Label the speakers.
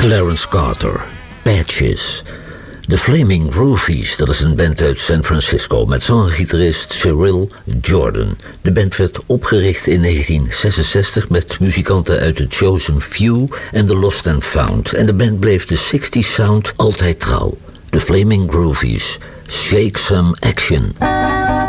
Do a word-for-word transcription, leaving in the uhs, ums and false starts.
Speaker 1: Clarence Carter, Patches. The Flaming Groovies, dat is een band uit San Francisco met zanger-gitarist Cyril Jordan. De band werd opgericht in negentien zesenzestig met muzikanten uit The Chosen Few en The Lost and Found. En de band bleef de zestig's sound altijd trouw. The Flaming Groovies, Shake Some Action.